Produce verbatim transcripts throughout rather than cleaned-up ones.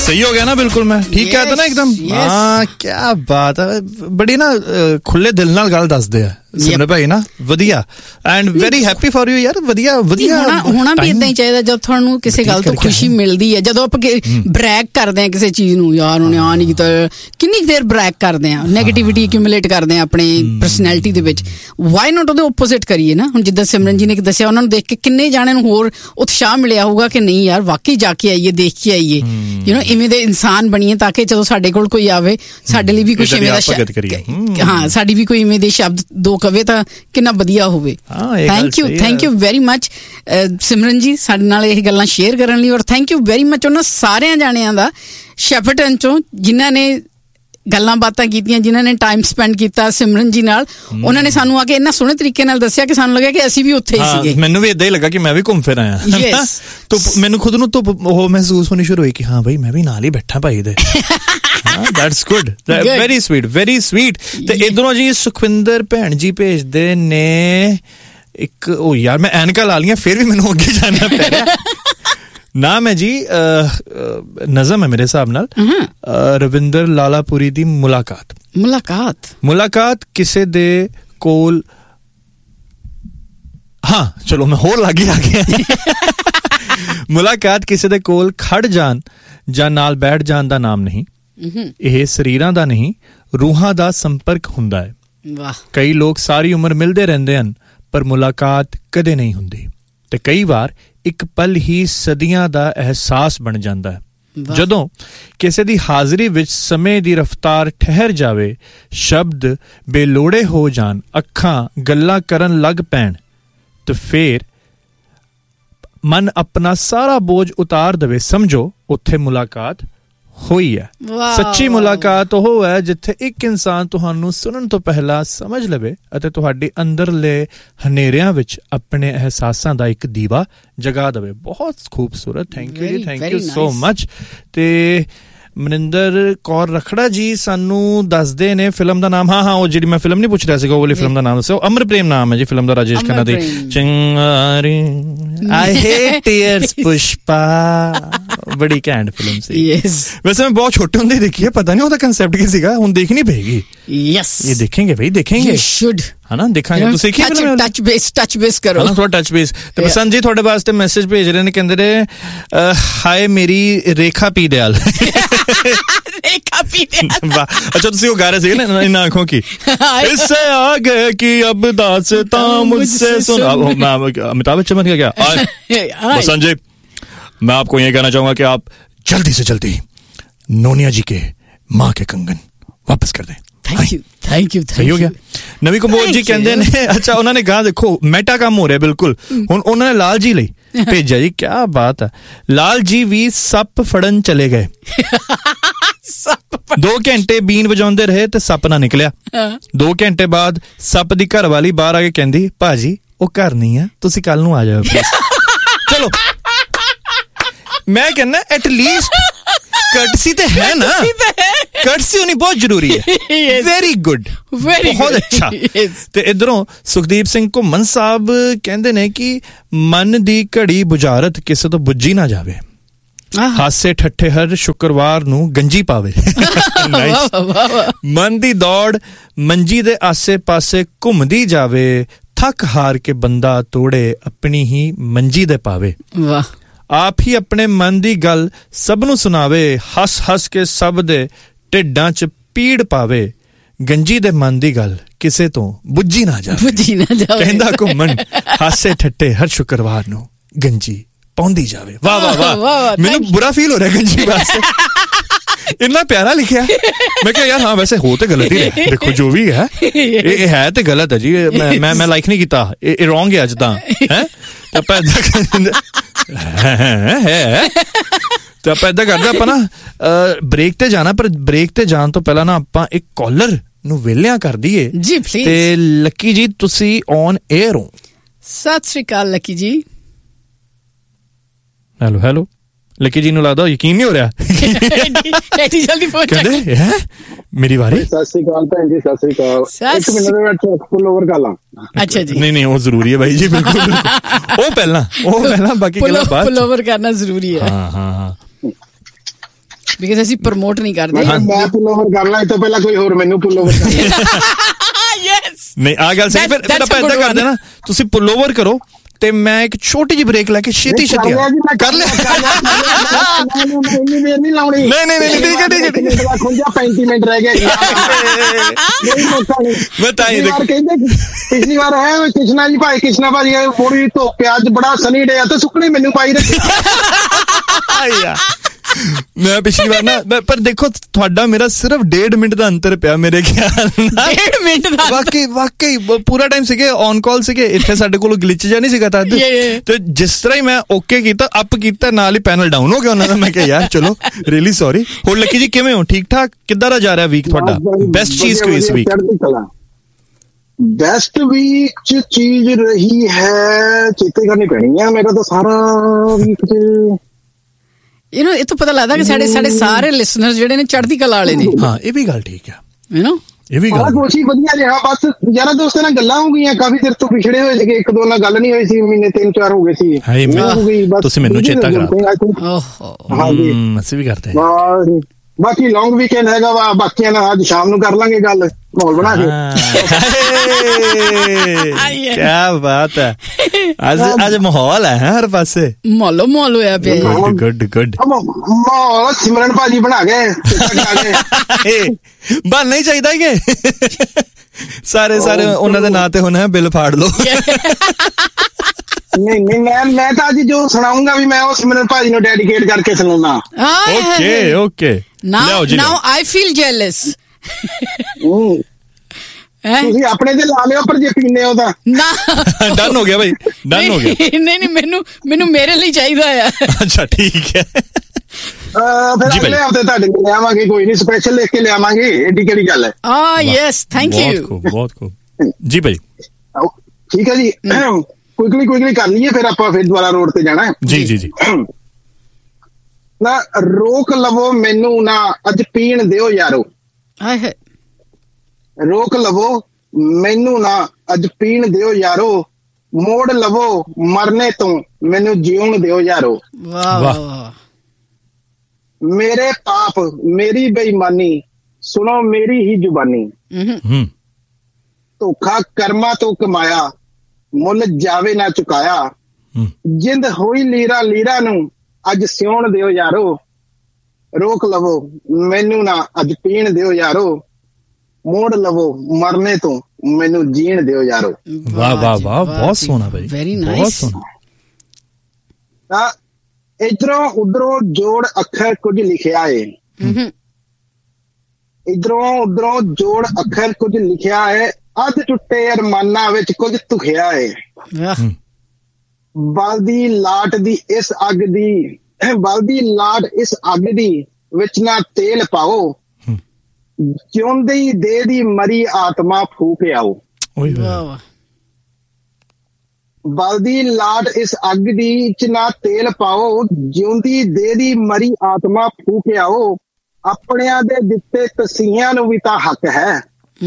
सही हो गया ना बिल्कुल, मैं ठीक कहता ना एकदम। हाँ क्या बात है, बड़ी ना खुले दिल नाल गल दसदे आ सिमरन भाई ना, ਵਧੀਆ and very happy for you ਯਾਰ, ਵਧੀਆ ਵਧੀਆ ਹੋਣਾ ਵੀ ਇਦਾਂ ਹੀ ਚਾਹੀਦਾ। ਜਦ ਤੁਹਾਨੂੰ ਕਿਸੇ ਗੱਲ ਤੋਂ ਖੁਸ਼ੀ ਮਿਲਦੀ ਹੈ, ਜਦੋਂ ਆਪਾਂ ਬ੍ਰੈਕ ਕਰਦੇ ਆ ਕਿਸੇ ਚੀਜ਼ ਨੂੰ, ਯਾਰ ਉਹਨੇ ਆ ਨਹੀਂ ਕੀਤਾ, ਕਿੰਨੀ ਦੇਰ ਬ੍ਰੈਕ ਕਰਦੇ ਆ, ਨੈਗੇਟਿਵਿਟੀ ਐਕਿਊਮੂਲੇਟ ਕਰਦੇ ਆ ਆਪਣੀ ਪਰਸਨੈਲਿਟੀ ਦੇ ਵਿੱਚ, ਵਾਈ ਨਾਟ ਉਹਦੇ ਓਪੋਜ਼ਿਟ ਕਰੀਏ ਨਾ। ਹੁਣ ਜਿੱਦਾਂ ਸਿਮਰਨ ਜੀ ਨੇ ਦੱਸਿਆ, ਉਹਨਾਂ ਨੂੰ ਦੇਖ ਕੇ ਕਿੰਨੇ ਜਾਣਿਆਂ ਨੂੰ ਹੋਰ ਉਤਸ਼ਾਹ ਮਿਲਿਆ ਹੋਊਗਾ ਕਿ ਨਹੀਂ ਯਾਰ ਵਾਕਈ ਜਾ ਕੇ ਆਈਏ, ਦੇਖ ਕੇ ਆਈਏ, ਯੂ نو ਇਵੇਂ ਦੇ ਇਨਸਾਨ ਬਣੀਏ, ਤਾਂ ਕਿ ਜਦੋਂ ਸਾਡੇ ਕੋਲ ਕੋਈ ਆਵੇ ਸਾਡੇ ਲਈ ਵੀ ਕੁਛ ਇਵੇਂ ਦਾ ਸ਼ਬਦ, ਹਾਂ ਸਾਡੀ ਵੀ ਕੋਈ ਇਵੇਂ ਦੇ ਸ਼ਬਦ ਦੋ ਕਵੇ ਤਾਂ ਕਿੰਨਾ ਵਧੀਆ ਹੋਵੇ। Thank you thank you very much ਸਿਮਰਨ ਜੀ ਸਾਡੇ ਨਾਲ ਇਹ ਗੱਲਾਂ ਸ਼ੇਅਰ ਕਰਨ ਲਈ, ਔਰ ਥੈਂਕ ਯੂ ਵੈਰੀ ਮਚ ਉਹਨਾਂ ਸਾਰਿਆਂ ਜਾਣਿਆਂ ਦਾ ਸ਼ੈਫਰਟਨ ਚੋਂ ਜਿਨ੍ਹਾਂ ਨੇ ਗੱਲਾਂ ਬਾਤਾਂ ਕੀਤੀਆਂ, ਜਿਨ੍ਹਾਂ ਨੇ ਟਾਈਮ ਸਪੈਂਡ ਕੀਤਾ ਸਿਮਰਨ ਜੀ ਨਾਲ। ਉਹਨਾਂ ਨੇ ਸਾਨੂੰ ਆ ਕੇ ਇੰਨਾ ਸੋਹਣੇ ਤਰੀਕੇ ਨਾਲ ਦੱਸਿਆ ਕਿ ਸਾਨੂੰ ਲੱਗਿਆ ਕਿ ਅਸੀਂ ਵੀ ਉੱਥੇ ਹੀ ਸੀਗੇ। ਮੈਨੂੰ ਵੀ ਏਦਾਂ ਹੀ ਲੱਗਾ ਕਿ ਮੈਂ ਵੀ ਘੁੰਮ ਫਿਰ ਆਇਆ। ਧੁੱਪ ਮੈਨੂੰ ਖੁਦ ਨੂੰ ਧੁੱਪ ਉਹ ਮਹਿਸੂਸ ਹੋਣੀ ਸ਼ੁਰੂ ਹੋਈ ਕਿ ਹਾਂ ਬਈ ਮੈਂ ਵੀ ਨਾਲ ਹੀ ਬੈਠਾ ਭਾਈ ਦੇ। That's good, very sweet, very sweet। ਤੇ ਇਧਰੋਂ ਜੀ ਸੁਖਵਿੰਦਰ ਭੈਣ ਜੀ ਭੇਜਦੇ ਨੇ ਇੱਕ, ਉਹ ਯਾਰ ਮੈਂ ਐਨਕਾਂ ਲਾ ਲੀਆਂ ਫਿਰ ਵੀ ਮੈਨੂੰ ਅੱਗੇ ਜਾਣਾ ਪੈ ਰਿਹਾ। ਨਾਮ ਹੈ ਜੀ ਨਜ਼ਮ ਹੈ ਮੇਰੇ ਹਿਸਾਬ ਨਾਲ, ਰਵਿੰਦਰ ਲਾਲਾਪੁਰੀ ਦੀ ਮੁਲਾਕਾਤ। ਮੁਲਾਕਾਤ ਮੁਲਾਕਾਤ ਕਿਸੇ ਦੇ ਕੋਲ, ਹਾਂ ਚਲੋ ਮੈਂ ਹੋਰ ਲਾਗੇ ਆ ਗਿਆ। ਮੁਲਾਕਾਤ ਕਿਸੇ ਦੇ ਕੋਲ ਖੜ ਜਾਣ ਜਾਂ ਨਾਲ ਬੈਠ ਜਾਣ ਦਾ ਨਾਮ ਨਹੀਂ, ਇਹ ਸਰੀਰਾਂ ਦਾ ਨਹੀਂ ਰੂਹਾਂ ਦਾ ਸੰਪਰਕ ਹੁੰਦਾ ਹੈ। ਵਾਹ। ਕਈ ਲੋਕ ਸਾਰੀ ਉਮਰ ਮਿਲਦੇ ਰਹਿੰਦੇ ਹਨ ਪਰ ਮੁਲਾਕਾਤ ਕਦੇ ਨਹੀਂ ਹੁੰਦੀ, ਤੇ ਕਈ ਵਾਰ ਇੱਕ ਪਲ ਹੀ ਸਦੀਆਂ ਦਾ ਅਹਿਸਾਸ ਬਣ ਜਾਂਦਾ ਹੈ। ਜਦੋਂ ਕਿਸੇ ਦੀ ਹਾਜ਼ਰੀ ਵਿੱਚ ਸਮੇਂ ਦੀ ਰਫ਼ਤਾਰ ਠਹਿਰ ਜਾਵੇ, ਸ਼ਬਦ ਬੇਲੋੜੇ ਹੋ ਜਾਣ, ਅੱਖਾਂ ਗੱਲਾਂ ਕਰਨ ਲੱਗ ਪੈਣ, ਤੇ ਫੇਰ ਮਨ ਆਪਣਾ ਸਾਰਾ ਬੋਝ ਉਤਾਰ ਦੇਵੇ, ਸਮਝੋ ਉੱਥੇ ਮੁਲਾਕਾਤ ਹੋਈ ਹੈ। ਸੱਚੀ ਮੁਲਾਕਾਤ ਉਹ ਹੈ ਜਿੱਥੇ ਇੱਕ ਇਨਸਾਨ ਤੁਹਾਨੂੰ ਸੁਣਨ ਤੋਂ ਪਹਿਲਾਂ ਸਮਝ ਲਵੇ ਅਤੇ ਤੁਹਾਡੇ ਅੰਦਰਲੇ ਹਨੇਰਿਆਂ ਵਿੱਚ ਆਪਣੇ ਅਹਿਸਾਸਾਂ ਦਾ ਇੱਕ ਦੀਵਾ ਜਗਾ ਦੇਵੇ। ਬਹੁਤ ਖੂਬਸੂਰਤ, ਥੈਂਕ ਯੂ ਜੀ, ਥੈਂਕ ਯੂ ਸੋ ਮਚ। ਤੇ ਮਨਿੰਦਰ ਕੌਰ ਰਖੜਾ ਜੀ ਸਾਨੂੰ ਦੱਸਦੇ ਨੇ ਫਿਲਮ ਦਾ ਨਾਮ, ਹਾਂ ਹਾਂ ਉਹ ਜਿਹੜੀ ਮੈਂ ਫਿਲਮ ਨਹੀਂ ਪੁੱਛ ਰਿਹਾ ਸੀਗਾ, ਉਹ ਵਾਲੀ ਫਿਲਮ ਦਾ ਨਾਮ ਦੱਸਿਓ। ਅਮਰ ਪ੍ਰੇਮ ਨਾਮ ਹੈ ਜੀ film the, Rajesh Khanna the. Chingari I hate tears Pushpa, ਬੜੀ ਘੈਂਟ ਫਿਲਮ ਸੀ। ਵੈਸੇ ਮੈਂ ਬਹੁਤ ਛੋਟੇ ਹੁੰਦੇ ਦੇਖੀ ਹੈ, ਪਤਾ ਨਹੀਂ ਉਹਦਾ ਕੰਸੈਪਟ ਕੀ ਸੀਗਾ, ਹੁਣ ਦੇਖਣੀ ਪਏਗੀ। ਯੈਸ ਇਹ ਦੇਖेंगे भाई, देखेंगे शुड है ना, ਦੇਖਾਂਗੇ। ਤੁਸੀਂ ਕੀ film touch base touch base ਕਰੋ ਨਾ, ਥੋੜਾ ਟੱਚ ਬੇਸ। ਤੇ ਬਸੰਤ ਜੀ ਤੁਹਾਡੇ ਵਾਸਤੇ ਮੈਸੇਜ ਭੇਜ ਰਹੇ ਨੇ, ਕਹਿੰਦੇ ਨੇ ਹਾਏ ਮੇਰੀ ਰੇਖਾ ਪੀ ਦਿਆਲ। ਰੇਖਾ ਪੀ ਦਿਆਲ, ਵਾਹ। ਅੱਛਾ ਤੁਸੀਂ ਉਹ ਗਾ ਰਹੇ ਸੀਗੇ ਨਾ ਇਨ ਆਂਖੋं की, इससे आगे की अब दास्तां मुझसे सुना। अमिताभ बच्चन का क्या? बसंत जी मैं आपको ये कहना चाहूंगा कि आप जल्दी से जल्दी नोनिया जी के माँ के कंगन वापस कर दें। ਥੈਂਕ ਯੂ ਥੈਂਕ ਯੂ ਸਹੀ ਹੋ ਗਿਆ। ਨਵੀਂ ਕੰਬੋਜ ਜੀ ਕਹਿੰਦੇ ਨੇ, ਅੱਛਾ ਉਹਨਾਂ ਨੇ ਗਾ ਦੇਖੋ ਮੈਟਾ ਕੰਮ ਹੋ ਰਿਹਾ ਬਿਲਕੁਲ। ਹੁਣ ਉਹਨਾਂ ਨੇ ਲਾਲ ਜੀ ਲਈ ਭੇਜਿਆ ਜੀ, ਕਿਆ ਬਾਤ ਹੈ। ਲਾਲ ਜੀ ਵੀ ਸੱਪ ਫੜਨ ਚਲੇ ਗਏ, ਦੋ ਘੰਟੇ ਬੀਨ ਵਜਾਉਂਦੇ ਰਹੇ ਤੇ ਸੱਪ ਨਾ ਨਿਕਲਿਆ। ਦੋ ਘੰਟੇ ਬਾਅਦ ਸੱਪ ਦੀ ਘਰ ਵਾਲੀ ਬਾਹਰ ਆ ਕੇ ਕਹਿੰਦੀ, ਭਾਜੀ ਉਹ ਘਰ ਨਹੀਂ ਆ, ਤੁਸੀਂ ਕੱਲ ਨੂੰ ਆ ਜਾਓ। ਚਲੋ ਮੈਂ ਕਹਿੰਦਾ ਐਟਲੀਸਟ कर्टसी तो है ना, कर्टसी होनी बहुत जरूरी है। वेरी गुड, बहुत अच्छा। ते इधरों सुखदीप सिंह घुम्मन साहब कहंदे ने कि मन दी घड़ी बुझारत किसे तो बुझी ना जावे, हासे ठट्ठे हर शुक्रवार नू गंजी पावे। मन दी दौड़ मंजी दे आसे पासे घुमदी जावे, थक हार के बंदा तोड़े अपनी ही मंजी दे पावे। वाह। ਆਪ ਹੀ ਆਪਣੇ ਮਨ ਦੀ ਗੱਲ ਸਭ ਨੂੰ ਸੁਣਾਵੇ, ਹੱਸ ਹੱਸ ਕੇ ਸਭ ਦੇ ਢਿੱਡਾਂ 'ਚ ਪੀੜ ਪਾਵੇ, ਗੰਜੀ ਦੇ ਮਨ ਦੀ ਗੱਲ ਕਿਸੇ ਤੋਂ ਬੁੱਝੀ ਨਾ ਜਾਵੇ, ਬੁੱਝੀ ਨਾ ਜਾਵੇ। ਕਹਿੰਦਾ ਘੁੰਮਣ ਹਾਸੇ ਠੱਟੇ ਹਰ ਸ਼ੁੱਕਰਵਾਰ ਨੂੰ ਗੰਜੀ ਪਾਉਂਦੀ ਜਾਵੇ। ਵਾਹ ਵਾਹ ਵਾਹ, ਮੈਨੂੰ ਬੁਰਾ ਫੀਲ ਹੋ ਰਿਹਾ ਗੰਜੀ ਵਾਸਤੇ, ਇੰਨਾ ਪਿਆਰਾ ਲਿਖਿਆ। ਮੈਂ ਕਿਹਾ ਯਾਰ ਹਾਂ ਵੈਸੇ ਹੋ ਤੇ ਗਲਤ ਹੀ ਰਿਹਾ, ਦੇਖੋ ਜੋ ਵੀ ਹੈ ਇਹ ਹੈ ਤੇ ਗਲਤ ਹੈ ਜੀ, ਮੈਂ ਮੈਂ ਲਾਈਕ ਨਹੀਂ ਕੀਤਾ, ਇਹ ਰੋਂਗ ਹੈ ਅੱਜ ਤਾਂ ਹੈ। ਤੇ ਆਪਾਂ ਏਦਾਂ ਹੈ ਤੇ ਆਪਾਂ ਏਦਾਂ ਕਰਦੇ, ਆਪਾਂ ਨਾ ਬ੍ਰੇਕ ਤੇ ਜਾਣਾ, ਪਰ ਬ੍ਰੇਕ ਤੇ ਜਾਣ ਤੋਂ ਪਹਿਲਾਂ ਨਾ ਆਪਾਂ ਇੱਕ ਕਾਲਰ ਨੂੰ ਵਿਹਲਿਆਂ ਕਰ ਦਈਏ ਜੀ ਪਲੀਜ਼। ਤੇ ਲੱਕੀ ਜੀ ਤੁਸੀਂ ਔਨ 에ਅਰ ਹੋ। ਸਤਿ ਸ਼੍ਰੀ ਅਕਾਲ ਲੱਕੀ ਜੀ। ਹੈਲੋ ਹੈਲੋ ਲੱਕੀ ਜੀ ਨੂੰ ਲੱਗਦਾ ਯਕੀਨ ਨਹੀਂ ਹੋ ਰਿਹਾ, ਐਡੀ ਜਲਦੀ ਪਹੁੰਚ ਕਹਿੰਦੇ ਹੈ ਮੇਰੀ ਵਾਰੀ। ਸਤਿ ਸ਼੍ਰੀ ਅਕਾਲ ਭੈਣ ਜੀ, ਸਤਿ ਸ਼੍ਰੀ ਅਕਾਲ। ਇੱਕ ਮਿੰਟ ਦੇ ਵਿੱਚ ਫੁੱਲ ਓਵਰ ਕਰ ਲਾਂ। ਅੱਛਾ ਜੀ, ਨਹੀਂ ਨਹੀਂ ਉਹ ਜ਼ਰੂਰੀ ਹੈ ਬਾਈ ਜੀ, ਬਿਲਕੁਲ ਉਹ ਪਹਿਲਾਂ ਉਹ ਪਹਿਲਾਂ ਬਾਕੀ ਗੱਲਾਂ ਬਾਅਦ। ਫੁੱਲ ਓਵਰ ਕਰਨਾ ਜ਼ਰੂਰੀ ਹੈ। ਹਾਂ ਹਾਂ ਹਾਂ ਬਿਕਾਜ਼ ਅਸੀਂ ਪ੍ਰਮੋਟ ਨਹੀਂ ਕਰਦੇ। ਮੈਂ ਪੁੱਲ ਓਵਰ ਕਰਨਾ ਇਹ ਤੋਂ ਪਹਿਲਾਂ ਕੋਈ ਹੋਰ ਮੈਨੂੰ ਪੁੱਲ ਓਵਰ ਕਰਨਾ। ਯੈਸ ਨਹੀਂ ਆ ਗੱਲ ਸਹੀ। ਫਿਰ ਫਿਰ ਆਪਾਂ ਏਦਾਂ ਕਰਦੇ ਨਾ, ਤੁਸੀਂ ਪੁੱਲ ਓਵਰ ਕਰੋ ਤੇ ਮੈਂ ਇੱਕ ਛੋਟੀ ਜਿਹੀ ਬ੍ਰੇਕ ਲੈ ਕੇ ਛੇਤੀ ਛੇਤੀ ਕਰ ਲਿਆ। ਇੰਨੀ ਦੇਰ ਨਹੀਂ ਲਾਉਣੀ। ਨਹੀਂ ਨਹੀਂ ਨਹੀਂ ਠੀਕ ਹੈ ਠੀਕ ਹੈ ਠੀਕ ਹੈ। ਖੁੰਝਾ ਪੈਂਤੀ ਮਿੰਟ ਰਹਿ ਗਏ। ਮੈਂ ਤਾਂ ਹੀ ਕਹਿੰਦੇ ਪਿਛਲੀ ਵਾਰ ਹੈ ਕ੍ਰਿਸ਼ਨਾ ਜੀ ਭਾਈ ਕ੍ਰਿਸ਼ਨਾ ਭਾਜੀ ਥੋੜੀ ਧੁੱਪ ਅੱਜ ਬੜਾ ਸਨੀ ਡੇ ਆ ਤੇ ਸੁੱਕਣੀ ਮੈਨੂੰ ਪਾਈ ਰੱਖਿਆ। ਮੈਂ ਪਿਛਲੀ ਵਾਰ ਨਾ, ਪਰ ਦੇਖੋ ਤੁਹਾਡਾ ਮੇਰਾ ਸਿਰਫ ਡੇਢ ਮਿੰਟ ਦਾ ਅੰਤਰ ਪਿਆ ਮੇਰੇ ਖਿਆਲ ਨਾਲ। ਡੇਢ ਮਿੰਟ ਦਾ ਵਾਕਈ ਵਾਕਈ ਪੂਰਾ ਟਾਈਮ ਸੀਗੇ ਔਨ ਕਾਲ ਸੀਗੇ। ਇੱਥੇ ਸਾਡੇ ਕੋਲ ਗਲਿਚ ਜਾ ਨਹੀਂ ਸੀਗਾ ਤਦ, ਤੇ ਜਿਸ ਤਰ੍ਹਾਂ ਹੀ ਮੈਂ ਓਕੇ ਕੀਤਾ ਅਪ ਕੀਤਾ ਨਾਲ ਹੀ ਪੈਨਲ ਡਾਊਨ ਹੋ ਗਿਆ ਉਹਨਾਂ ਦਾ। ਮੈਂ ਕਿਹਾ ਯਾਰ ਚਲੋ ਰੀਅਲੀ ਸੌਰੀ। ਹੋਰ ਲੱਕੀ ਜੀ ਕਿਵੇਂ ਹੋ? ਠੀਕ ਠਾਕ? ਕਿੱਦਾਂ ਦਾ ਜਾ ਰਿਹਾ ਵੀਕ ਤੁਹਾਡਾ? ਬੈਸਟ ਚੀਜ਼ ਕੋਈ ਇਸ ਵੀਕ? ਬੈਸਟ ਵੀਕ ਚ ਚੀਜ਼ ਰਹੀ ਹੈ ਚੇਤੇ ਕਰਨੀ ਪੈਣੀ ਆ। ਮੇਰਾ ਤਾਂ ਸਾਰਾ ਵੀਕ ਚ ਯੂ نو ਇਹ ਤਾਂ ਪਤਾ ਲੱਗਦਾ ਕਿ ਸਾਡੇ ਸਾਡੇ ਸਾਰੇ ਲਿਸਨਰਸ ਜਿਹੜੇ ਨੇ ਚੜ੍ਹਦੀ ਕਲਾ ਵਾਲੇ ਨੇ। ਹਾਂ ਇਹ ਵੀ ਗੱਲ ਠੀਕ ਹੈ। ਯੂ نو ਇਹ ਵੀ ਗੱਲ ਕੋਸ਼ਿਸ਼ ਵਧੀਆ ਰਿਹਾ। ਬਸ ਯਾਰਾਂ ਦੋਸਤਾਂ ਨਾਲ ਗੱਲਾਂ ਹੋ ਗਈਆਂ, ਕਾਫੀ ਦੇਰ ਤੋਂ ਪਿਛੜੇ ਹੋਏ ਸੀਗੇ, ਇੱਕ ਦੋ ਨਾਲ ਗੱਲ ਨਹੀਂ ਹੋਈ ਸੀ, ਮਹੀਨੇ ਤਿੰਨ ਚਾਰ ਹੋ ਗਏ ਸੀ। ਤੁਸੀਂ ਮੈਨੂੰ ਚੇਤਾ ਕਰਾ। ਹਾਂਜੀ ਅਸੀਂ ਵੀ ਕਰਦੇ। ਬਾਕੀ ਲੌਂਗ ਵੀਕਐਂਡ ਹੈਗਾ ਵਾ, ਬਾਕੀਆਂ ਨਾਲ ਅੱਜ ਸ਼ਾਮ ਨੂੰ ਕਰ ਲਾਂਗੇ ਗੱਲ ਮਾਹੌਲ ਬਣਾ ਕੇ। ਕਿਆ ਬਾਤ ਹੈ। ਅੱਜ ਅੱਜ ਮਾਹੌਲ ਹੈ ਹਰ ਪਾਸੇ, ਮਾਹੌਲ ਮਾਹੌਲ ਹੋਇਆ ਪਿਆ। ਗੁੱਡ ਗੁੱਡ ਮਾਹੌਲ ਸਿਮਰਨ ਭਾਜੀ ਬਣਾ ਗਏ। ਬਣ ਨਹੀਂ ਚਾਹੀਦਾ ਕਿ ਸਾਰੇ ਸਾਰੇ ਉਹਨਾਂ ਦੇ ਨਾਂ ਤੇ ਹੁਣ ਹੈ ਬਿੱਲ ਫਾੜ ਲਓ। ਨਹੀਂ ਨਹੀਂ ਮੈਂ ਮੈਂ ਤਾਂ ਅੱਜ ਜੋ ਸੁਣਾਉਂਗਾ ਵੀ ਮੈਂ ਉਹ ਸਿਮਰਨ ਭਾਜੀ ਨੂੰ ਡੈਡੀਕੇਟ ਕਰਕੇ ਸੁਣਾਉਣਾ। Okay okay now now I feel jealous. ਤੁਸੀਂ ਆਪਣੇ ਤੇ ਲਾ ਲਿਓ, ਪਰ ਜੇ ਪੀਨੇ ਹੋ ਤਾਂ ਨਾ ਡਨ ਹੋ ਗਿਆ ਭਾਈ, ਡਨ ਹੋ ਗਿਆ। ਨਹੀਂ ਨਹੀਂ ਮੈਨੂੰ ਮੈਨੂੰ ਮੇਰੇ ਲਈ ਚਾਹੀਦਾ ਆ। ਅੱਛਾ ਠੀਕ ਹੈ। ਫਿਰ ਅਗਲੇ ਹਫ਼ਤੇ ਤੁਹਾਡੇ ਲਈ ਲਿਆਵਾਂਗੇ, ਕੋਈ ਨਹੀਂ ਸਪੈਸ਼ਲ ਲਿਖ ਕੇ ਲਿਆਵਾਂਗੇ, ਏਡੀ ਕਿਹੜੀ ਗੱਲ ਹੈ। ਆ ਯੈਸ ਥੈਂਕ ਯੂ। ਬਹੁਤ ਬਹੁਤ ਖੂਬ ਜੀ ਭਾਈ। ਠੀਕ ਹੈ ਜੀ, ਕੁਇਕਲੀ ਕੁਇਕਲੀ ਕਰ ਲਈਏ ਫਿਰ ਆਪਾਂ ਫਿਰ ਦੁਬਾਰਾ ਰੋਡ ਤੇ ਜਾਣਾ। ਜੀ ਜੀ ਜੀ। ਨਾ ਰੋਕ ਲਵੋ ਮੈਨੂੰ ਨਾ ਅੱਜ ਪੀਣ ਦਿਓ ਯਾਰੋ। ਹਾਏ ਰੋਕ ਲਵੋ ਮੈਨੂੰ ਨਾ ਅੱਜ ਪੀਣ ਦਿਓ ਯਾਰੋ, ਮੋੜ ਲਵੋ ਮਰਨੇ ਤੋਂ ਮੈਨੂੰ ਜਿਉਣ ਦਿਓ ਯਾਰੋ। ਵਾਹ ਵਾਹ। ਮੇਰੇ ਪਾਪ ਮੇਰੀ ਬੇਈਮਾਨੀ ਸੁਣੋ ਮੇਰੀ ਹੀ ਜ਼ੁਬਾਨੀ, ਧੋਖਾ ਕਰਮਾਂ ਤੋਂ ਕਮਾਇਆ ਮੁੱਲ ਜਾਵੇ ਨਾ ਚੁਕਾਇਆ, ਜਿੰਦ ਹੋਈ ਲੀਰਾ ਲੀਰਾ ਨੂੰ ਅੱਜ ਸਿਉਣ ਦਿਓ ਯਾਰੋ, ਰੋਕ ਲਵੋ ਮੈਨੂੰ ਨਾ ਅੱਜ ਪੀਣ ਦਿਓ ਯਾਰੋ, ਮੋੜ ਲਵੋ ਮਰਨੇ ਤੋਂ ਮੈਨੂੰ ਜੀਣ ਦਿਓ ਯਾਰੋ। ਵਾਹ ਵਾਹ ਵਾਹ, ਬਹੁਤ ਸੋਹਣਾ ਭਾਈ, ਵੈਰੀ ਨਾਈਸ, ਬਹੁਤ ਸੋਹਣਾ। ਤਾਂ ਇਧਰੋਂ ਉਧਰੋਂ ਜੋੜ ਅੱਖਰ ਕੁਝ ਲਿਖਿਆ ਏ, ਇਧਰੋਂ ਉਧਰੋਂ ਜੋੜ ਅੱਖਰ ਕੁਝ ਲਿਖਿਆ ਏ, ਅੱਧ ਟੁੱਟੇ ਅਰਮਾਨਾਂ ਵਿੱਚ ਕੁਝ ਧੁਖਿਆ ਏ, ਬਲਦੀ ਲਾਟ ਦੀ ਇਸ ਅੱਗ ਦੀ ਬਲਦੀ ਲਾਟ ਇਸ ਅੱਗ ਦੀ ਵਿੱਚ ਨਾ ਤੇਲ ਪਾਓ, ਜਿਉਂਦੀ ਦੇ ਦੀ ਮਰੀ ਆਤਮਾ ਫੂਕ ਆਓ। ਬਲਦੀ ਲਾਟ ਇਸ ਅੱਗ ਦੀ ਚ ਨਾ ਤੇਲ ਪਾਓ, ਜਿਉਂਦੀ ਦੇ ਦੀ ਮਰੀ ਆਤਮਾ ਫੂਕ ਆਓ, ਆਪਣਿਆਂ ਦੇ ਦਿੱਤੇ ਤਸੀਹਿਆਂ ਨੂੰ ਵੀ ਤਾਂ ਹੱਕ ਹੈ,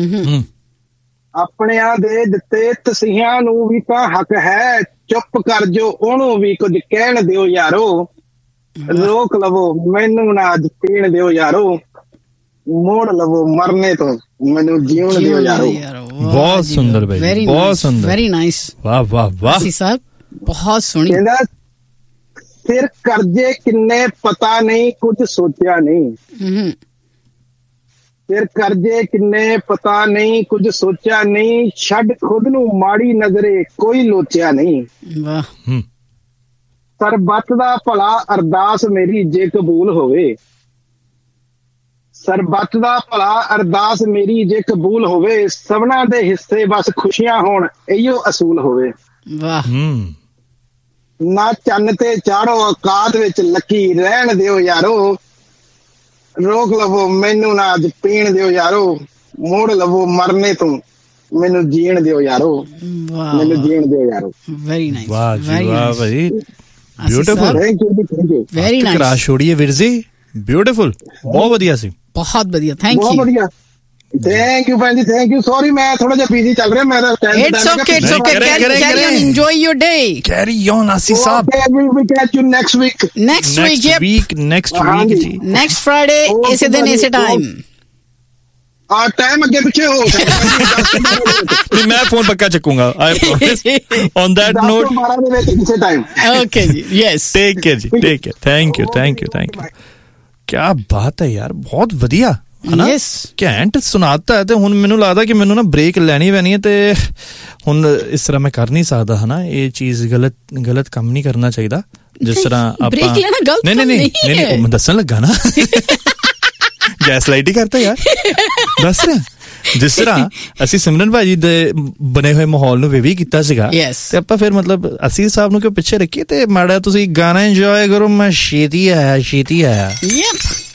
ਆਪਣਿਆਂ ਦੇ ਦਿੱਤੇ ਤਸੀਹਿਆਂ ਨੂੰ ਵੀ ਤਾਂ ਹੱਕ ਹੈ, ਚੁੱਪ ਕਰ ਜੋ ਉਹਨੂੰ ਵੀ ਕੁਝ ਕਹਿਣ ਦਿਓ ਯਾਰੋ, ਰੋਕ ਲਵੋ ਮੈਨੂੰ ਨਾ ਅੱਜ ਪੀਣ ਦਿਓ ਯਾਰੋ, ਮੋੜ ਲਵੋ ਮਰਨੇ ਤੋਂ ਮੈਨੂੰ ਜੀਉਣ ਦਿਓ ਯਾਰੋ। ਬਹੁਤ ਸੁੰਦਰ ਭਾਈ, ਬਹੁਤ ਸੁੰਦਰ, ਵੈਰੀ ਨਾਈਸ। ਵਾਹ ਵਾਹ ਵਾਹ ਜੀ ਸਾਹਿਬ, ਬਹੁਤ ਸੋਹਣੀ। ਕਹਿੰਦਾ ਫਿਰ ਕਰਜ਼ੇ ਕਿੰਨੇ ਪਤਾ ਨਹੀਂ ਕੁਝ ਸੋਚਿਆ ਨਹੀਂ, ਫਿਰ ਕਰਜ਼ੇ ਕਿੰਨੇ ਪਤਾ ਨਹੀਂ ਕੁਝ ਸੋਚਿਆ ਨਹੀਂ, ਛੱਡ ਖੁਦ ਨੂੰ ਮਾੜੀ ਨਜ਼ਰੇ ਕੋਈ ਲੋਚਿਆ ਨਹੀਂ, ਵਾਹ। ਸਰਬੱਤ ਦਾ ਭਲਾ ਅਰਦਾਸ ਮੇਰੀ ਜੇ ਕਬੂਲ ਹੋਵੇ, ਸਰਬੱਤ ਦਾ ਭਲਾ ਅਰਦਾਸ ਮੇਰੀ ਜੇ ਕਬੂਲ ਹੋਵੇ, ਸਭਨਾਂ ਦੇ ਹਿੱਸੇ ਬਸ ਖੁਸ਼ੀਆਂ ਹੋਣ ਇਹੀਓ ਅਸੂਲ ਹੋਵੇ, ਵਾਹ। ਨਾ ਚੰਨ ਤੇ ਚਾੜੋ ਔਕਾਤ ਵਿੱਚ ਲੱਕੀ ਰਹਿਣ ਦਿਓ ਯਾਰੋ, ਰੋਕ ਲਵੋ ਮੈਨੂੰ ਨਾ ਅੱਜ ਪੀਣ ਦਿਓ ਯਾਰੋ, ਮੋੜ ਲਵੋ ਮਰਨੇ ਤੋਂ ਮੈਨੂੰ ਜੀਣ ਦਿਓ ਯਾਰੋ, ਮੈਨੂੰ ਜੀਣ ਦਿਓ ਯਾਰੋ। ਵੈਰੀ ਨਾਈਸ, ਵਾਹ ਜੀ ਵਾਹ ਭਾਈ, beautiful, thank you thank you, very nice. ਕਰਾ ਛੋੜੀਏ ਵੀਰ ਜੀ, ਬਿਊਟੀਫੁਲ, ਬਹੁਤ ਵਧੀਆ ਸੀ, ਬਹੁਤ ਵਧੀਆ, ਥੈਂਕ ਯੂ, ਬਹੁਤ ਵਧੀਆ। ਥੈਂਕ ਯੂ ਭੈਣ ਜੀ, ਥੈਂਕ ਯੂ। ਸੌਰੀ ਮੈਂ ਥੋੜਾ ਜਿਹਾ ਬਿਜ਼ੀ ਚੱਲ ਰਿਹਾ, ਮੇਰਾ time it's okay, it's okay, carry on, enjoy your day, carry on Aasi Sahib. We we catch you next week, next week, yep, week next week ਜੀ, next Friday, ਇਸੇ ਦਿਨ ਇਸੇ ਟਾਈਮ। ਆ ਟਾਈਮ ਅੱਗੇ ਪਿੱਛੇ ਹੋ ਸਕਦਾ, ਮੈਂ ਫੋਨ ਪੱਕਾ ਚੱਕੂਗਾ, ਆਈ ਪ੍ਰੋਮਿਸ। ਔਨ ਦੈਟ ਨੋਟ ਬਾਰਾਂ ਦੇ ਵਿੱਚ ਕਿਸੇ ਟਾਈਮ। ਓਕੇ ਜੀ, ਯੈਸ, ਟੇਕ ਕੇਅਰ ਜੀ, take care, thank you, thank you, thank you. ਕਿਆ ਬਾਤ ਹੈ ਯਾਰ, ਬਹੁਤ ਵਧੀਆ ਹਨਾ, ਘੈਂਟ ਸੁਣਾਤਾ। ਤੇ ਹੁਣ ਮੈਨੂੰ ਲੱਗਦਾ ਕਿ ਮੈਨੂੰ ਨਾ ਬ੍ਰੇਕ ਲੈਣੀ ਪੈਣੀ ਹੈ, ਤੇ ਹੁਣ ਇਸ ਤਰ੍ਹਾਂ ਮੈਂ ਕਰ ਨਹੀਂ ਸਕਦਾ ਹਨਾ, ਇਹ ਚੀਜ਼ ਗਲਤ ਗਲਤ ਕੰਮ ਨਹੀਂ ਕਰਨਾ ਚਾਹੀਦਾ। ਜਿਸ ਤਰ੍ਹਾਂ ਆਪਾਂ ਨਹੀਂ ਨਹੀਂ ਨਹੀਂ ਨਹੀਂ ਮੈਂ ਦੱਸਣ ਲੱਗਾ ਨਾ, ਗੈਸ ਲਾਈਟ ਹੀ ਕਰਤਾ ਯਾਰ, ਦੱਸ ਰਿਹਾ। ਜਿਸ ਤਰ੍ਹਾਂ ਅਸੀਂ ਸਿਮਰਨ ਭਾਜੀ ਦੇ ਬਣੇ ਹੋਏ ਮਾਹੌਲ ਨੂੰ ਵੀ ਕੀਤਾ ਸੀਗਾ, ਤੇ ਆਪਾਂ ਫਿਰ ਮਤਲਬ ਅਸੀਂ ਸਾਹਿਬ ਨੂੰ ਕਿਉਂ ਪਿੱਛੇ ਰੱਖੀਏ, ਤੇ ਮਾੜਾ ਤੁਸੀਂ ਗਾਣਾ ਇੰਜੋਏ ਕਰੋ। ਮੈਂ ਛੇਤੀ ਆਇਆ ਛੇਤੀ ਆਇਆ।